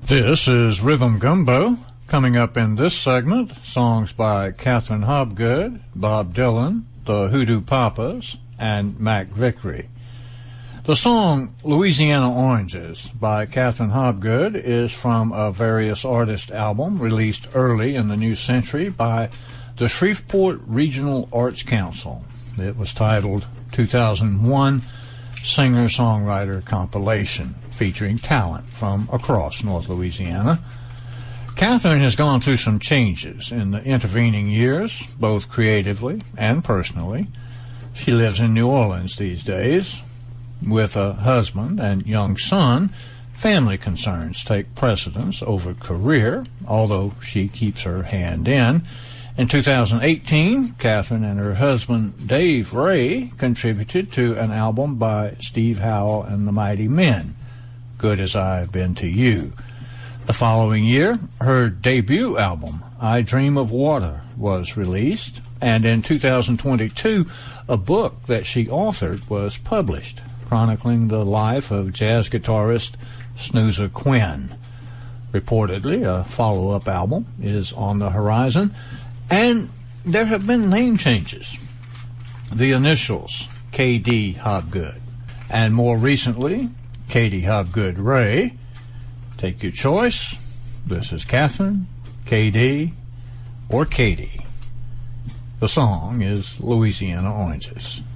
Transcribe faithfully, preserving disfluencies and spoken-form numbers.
This is Rhythm Gumbo. Coming up in this segment, songs by Catherine Hobgood, Bob Dylan, the Hoodoo Papas, and Mac Vickery. The song Louisiana Oranges by Catherine Hobgood is from a Various Artists album released early in the new century by the Shreveport Regional Arts Council. It was titled two thousand one Singer-Songwriter Compilation, featuring talent from across North Louisiana. Catherine has gone through some changes in the intervening years, both creatively and personally. She lives in New Orleans these days. With a husband and young son, family concerns take precedence over career, although she keeps her hand in. In two thousand eighteen, Catherine and her husband, Dave Ray, contributed to an album by Steve Howell and the Mighty Men, Good As I've Been to You. The following year, her debut album, I Dream of Water, was released, and in two thousand twenty-two, a book that she authored was published, chronicling the life of jazz guitarist Snoozer Quinn. Reportedly, a follow-up album is on the horizon, and there have been name changes. The initials, K D Hobgood, and more recently, Katie Hobgood Ray. Take your choice. This is Catherine, K D, or Katie. The song is Louisiana Oranges.